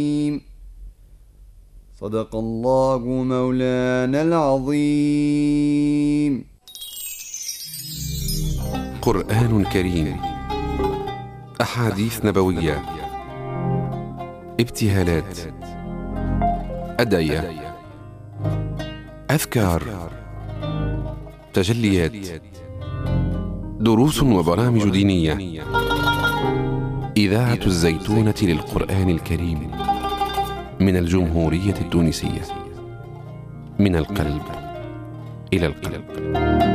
صدق الله مولانا العظيم. قرآن كريم، أحاديث نبوية، ابتهالات، أدعية، أذكار، تجليات، دروس وبرامج دينية. إذاعة الزيتونة للقرآن الكريم من الجمهورية التونسية، من القلب إلى القلب.